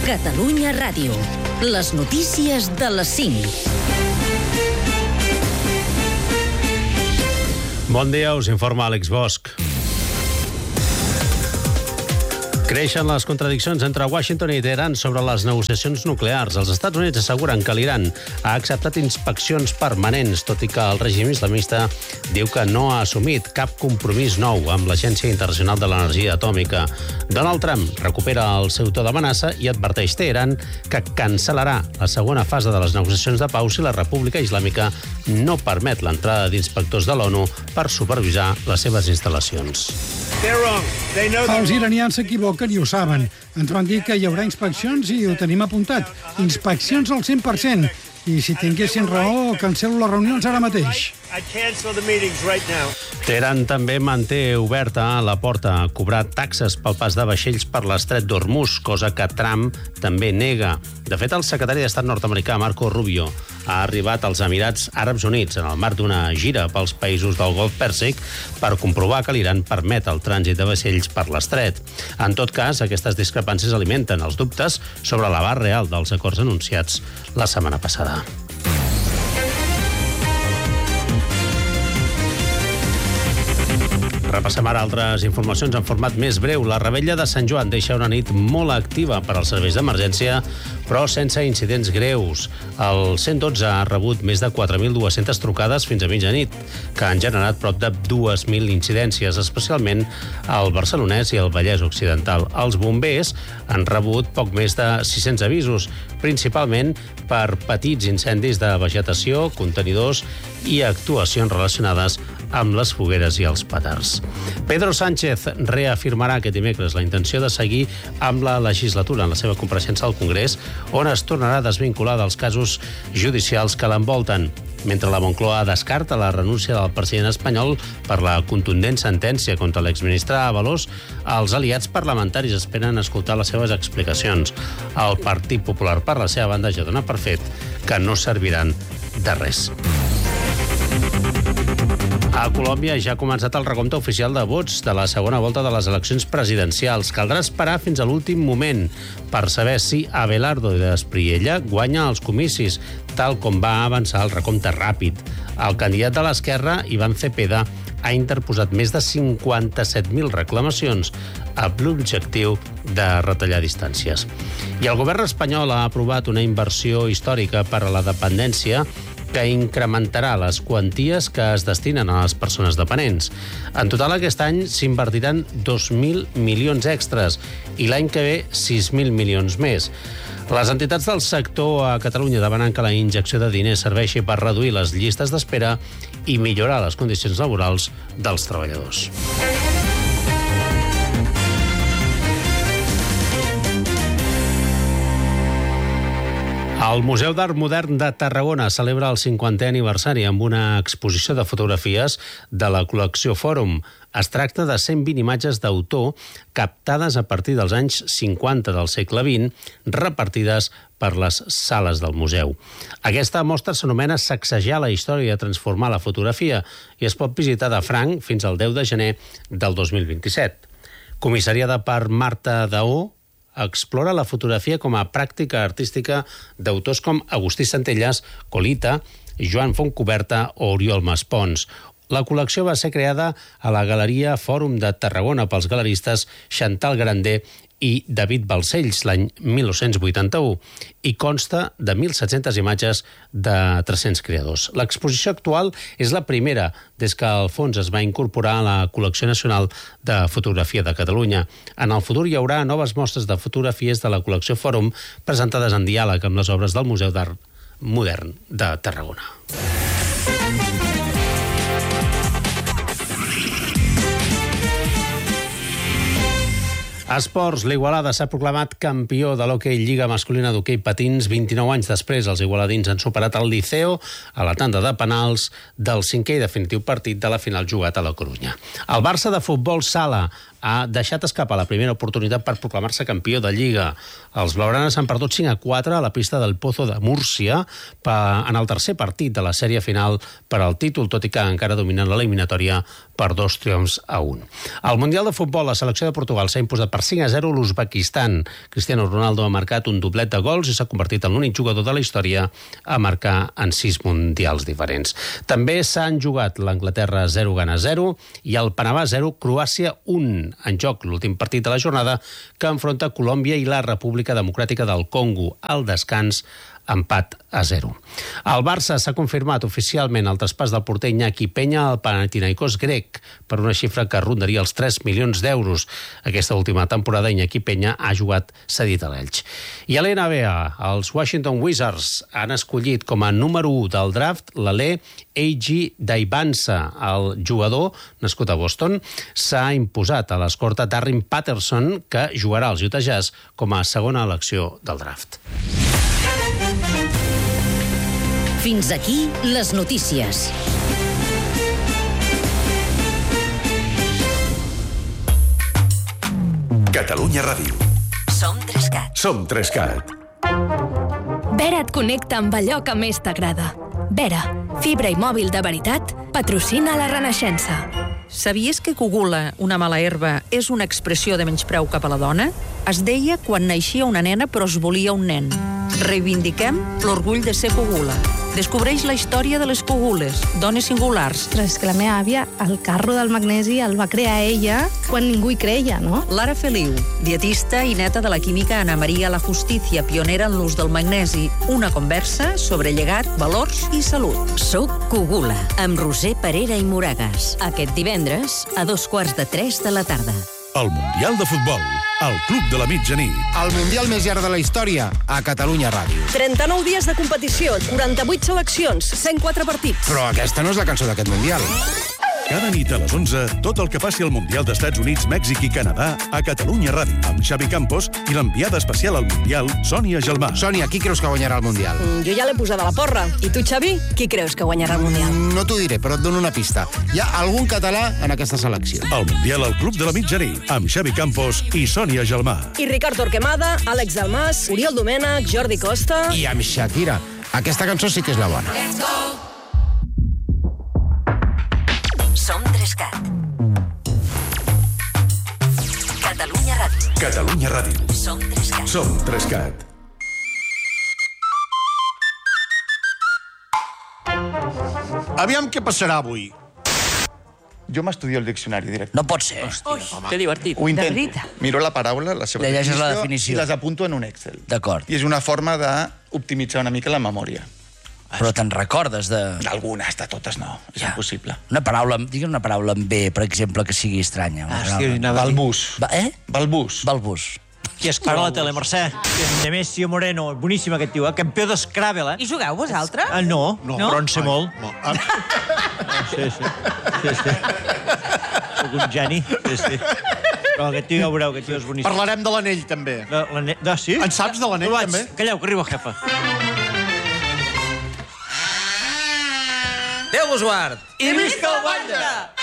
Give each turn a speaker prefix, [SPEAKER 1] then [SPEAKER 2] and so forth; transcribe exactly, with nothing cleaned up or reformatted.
[SPEAKER 1] Catalunya Ràdio. Les notícies de les cinc.
[SPEAKER 2] Bon dia, us informa Àlex Bosch. Creixen les contradiccions entre Washington i Teheran sobre les negociacions nuclears. Els Estats Units asseguren que l'Iran ha acceptat inspeccions permanents, tot i que el règim islamista diu que no ha assumit cap compromís nou amb l'Agència Internacional de l'Energia Atòmica. Donald Trump recupera el seu to d'amenaça i adverteix Teheran que cancel·larà la segona fase de les negociacions de pau si la República Islàmica no permet l'entrada d'inspectors de l'ONU per supervisar les seves instal·lacions.
[SPEAKER 3] Els iranians s'equivoquen i ho saben. Ens van dir que hi haurà inspeccions i ho tenim apuntat. Inspeccions al cent per cent. I si tinguessin raó, cancel·lo les reunions ara mateix.
[SPEAKER 2] Teheran també manté oberta la porta a cobrar taxes pel pas de vaixells per l'estret d'Hormuz, cosa que Trump també nega. De fet, el secretari d'Estat nord-americà, Marco Rubio, ha arribat als Emirats Àrabs Units en el marc d'una gira pels països del Golf Pèrsic per comprovar que l'Iran permet el trànsit de vaixells per l'estret. En tot cas, aquestes discrepàncies alimenten els dubtes sobre l'abast real dels acords anunciats la setmana passada. Repassem ara altres informacions en format més breu. La Revetlla de Sant Joan deixa una nit molt activa per als serveis d'emergència, però sense incidents greus. El cent dotze ha rebut més de quatre mil dues-centes trucades fins a mitjanit, que han generat prop de dues mil incidències, especialment al Barcelonès i al Vallès Occidental. Els bombers han rebut poc més de sis-cents avisos, principalment per petits incendis de vegetació, contenidors i actuacions relacionades amb les fogueres i els petards. Pedro Sánchez reafirmarà aquest dimecres la intenció de seguir amb la legislatura en la seva compareixença al Congrés, on es tornarà a desvincular dels casos judicials que l'envolten. Mentre la Moncloa descarta la renúncia del president espanyol per la contundent sentència contra l'exministre Ábalos, els aliats parlamentaris esperen escoltar les seves explicacions. El Partit Popular, per la seva banda, ja dona per fet que no serviran de res. A Colòmbia ja ha començat el recompte oficial de vots de la segona volta de les eleccions presidencials. Caldrà esperar fins a l'últim moment per saber si Abelardo de Espriella guanya els comicis, tal com va avançar el recompte ràpid. El candidat de l'esquerra, Iván Cepeda, ha interposat més de cinquanta-set mil reclamacions amb l'objectiu de retallar distàncies. I el govern espanyol ha aprovat una inversió històrica per a la dependència que incrementarà les quanties que es destinen a les persones dependents. En total, aquest any s'invertiran dos mil milions extras i l'any que ve sis mil milions més. Les entitats del sector a Catalunya demanen que la injecció de diners serveixi per reduir les llistes d'espera i millorar les condicions laborals dels treballadors. El Museu d'Art Modern de Tarragona celebra el cinquantè aniversari amb una exposició de fotografies de la col·lecció Fòrum. Es tracta de cent vint imatges d'autor captades a partir dels anys cinquanta del segle vint, repartides per les sales del museu. Aquesta mostra s'anomena Sacsejar la història i transformar la fotografia i es pot visitar de franc fins al deu de gener del dos mil vint-i-set. Comissariada per Marta Daó, explora la fotografia com a pràctica artística d'autors com Agustí Centelles, Colita, Joan Fontcoberta o Oriol Maspons. La col·lecció va ser creada a la Galeria Fòrum de Tarragona pels galeristes Chantal Grandé i David Balcells l'any mil nou-cents vuitanta-u i consta de mil set-centes imatges de tres-cents creadors. L'exposició actual és la primera des que el fons es va incorporar a la Col·lecció Nacional de Fotografia de Catalunya. En el futur hi haurà noves mostres de fotografies de la col·lecció Fòrum presentades en diàleg amb les obres del Museu d'Art Modern de Tarragona. Esports, l'Igualada s'ha proclamat campió de l'hoquei Lliga Masculina d'Hoquei Patins. vint-i-nou anys després, els igualadins han superat el Liceo a la tanda de penals del cinquè i definitiu partit de la final jugat a la Corunya. El Barça de futbol sala ha deixat escapar la primera oportunitat per proclamar-se campió de Lliga. Els blaugranes han perdut cinc a quatre a la pista del Pozo de Múrcia en el tercer partit de la sèrie final per al títol, tot i que encara dominen l'eliminatòria per dos triomfs a un. Al Mundial de Futbol, la selecció de Portugal s'ha imposat per cinc a zero a l'Uzbekistan. Cristiano Ronaldo ha marcat un doblet de gols i s'ha convertit en l'únic jugador de la història a marcar en sis mundials diferents. També s'han jugat l'Anglaterra zero Ghana zero i el Panamà zero Croàcia un. En joc l'últim partit de la jornada que enfronta Colòmbia i la República Democràtica del Congo. Al descans, empat a zero. El Barça s'ha confirmat oficialment el traspàs del porter Iñaki Peña al Panathinaikos grec per una xifra que rondaria els tres milions d'euros. Aquesta última temporada Iñaki Peña ha jugat cedit a l'Elx. I a l'N B A, els Washington Wizards han escollit com a número u del draft l'Ale A G Daibansa. El jugador, nascut a Boston, s'ha imposat a l'escorta Darren Patterson, que jugarà als Utah Jazz com a segona elecció del draft.
[SPEAKER 1] Fins aquí les notícies.
[SPEAKER 4] Catalunya Ràdio.
[SPEAKER 1] Som Trescat.
[SPEAKER 4] Som Trescat.
[SPEAKER 5] Vera et connecta amb allò que més t'agrada. Vera, fibra i mòbil de veritat, patrocina la Renaixença.
[SPEAKER 6] Sabies que cogula, una mala herba, és una expressió de menyspreu cap a la dona? Es deia quan naixia una nena però es volia un nen. Reivindiquem l'orgull de ser cogula. Descobreix la història de les cogules, dones singulars.
[SPEAKER 7] Ostres, és que la meva àvia, el carro del magnesi el va crear ella quan ningú hi creia, no?
[SPEAKER 6] Lara Feliu, dietista i neta de la química Ana Maria La Justícia, pionera en l'ús del magnesi. Una conversa sobre llegat, valors i salut.
[SPEAKER 1] Soc Cogula, amb Roser Parera i Moragas. Aquest divendres, a dos quarts de tres de la tarda.
[SPEAKER 4] El Mundial de Futbol, al Club de la Mitjanit.
[SPEAKER 8] El Mundial més llarg de la història, a Catalunya Ràdio.
[SPEAKER 9] trenta-nou dies de competició, quaranta-vuit seleccions, cent quatre partits.
[SPEAKER 8] Però aquesta no és la cançó d'aquest Mundial.
[SPEAKER 4] Cada nit a les onze, tot el que passi al Mundial d'Estats Units, Mèxic i Canadà a Catalunya Ràdio, amb Xavi Campos i l'enviada especial al Mundial, Sònia Gelmà.
[SPEAKER 8] Sònia, qui creus que guanyarà el Mundial?
[SPEAKER 9] Mm, jo ja l'he posada a la porra. I tu, Xavi, qui creus que guanyarà el Mundial?
[SPEAKER 8] Mm, no t'ho diré, però et dono una pista. Hi ha algun català en aquesta selecció.
[SPEAKER 4] El Mundial al Club de la Mitjanit, amb Xavi Campos i Sònia Gelmà.
[SPEAKER 9] I Ricard Torquemada, Àlex Dalmas, Oriol Domènech, Jordi Costa...
[SPEAKER 8] I amb Shakira. Aquesta cançó sí que és la bona.
[SPEAKER 1] Som Trescat. Catalunya Ràdio.
[SPEAKER 4] Catalunya Ràdio.
[SPEAKER 1] Som Trescat.
[SPEAKER 4] Som Trescat.
[SPEAKER 10] Aviam què passarà avui. Jo m'estudio el diccionari directe.
[SPEAKER 11] No pot ser.
[SPEAKER 10] Hòstia,
[SPEAKER 11] que divertit.
[SPEAKER 10] Ho intento. Miro la paraula, la seva
[SPEAKER 11] Llegeixes
[SPEAKER 10] definició,
[SPEAKER 11] la definició.
[SPEAKER 10] i les apunto en un Excel.
[SPEAKER 11] D'acord.
[SPEAKER 10] I és una forma d'optimitzar una mica la memòria.
[SPEAKER 11] Però te'n recordes de...
[SPEAKER 10] D'algunes, de totes no. És
[SPEAKER 11] Ja.
[SPEAKER 10] impossible.
[SPEAKER 11] Una paraula, digue'm una paraula amb B, per exemple, que sigui estranya. Una paraula.
[SPEAKER 10] Balbús.
[SPEAKER 11] Va, eh?
[SPEAKER 10] Balbús.
[SPEAKER 11] Balbús.
[SPEAKER 12] Qui es para a la tele, Mercè? Nemesio Moreno, boníssim aquest tio, eh? Campió d'Scrabble, eh?
[SPEAKER 6] I jugueu vosaltres?
[SPEAKER 12] Ah, no, no,
[SPEAKER 6] No?
[SPEAKER 12] però en sé molt. Sí, sí. sí, sí. Soc un geni. Sí, sí. Però aquest tio ja ho veureu, aquest tio és boníssim.
[SPEAKER 10] Parlarem de l'anell, també.
[SPEAKER 12] De, l'anell... de, sí?
[SPEAKER 10] En saps de l'anell,
[SPEAKER 12] Tu vaig.
[SPEAKER 10] també?
[SPEAKER 12] Calleu, que arriba, jefa.
[SPEAKER 11] Déu vos guard!
[SPEAKER 12] I visca el Guatlla!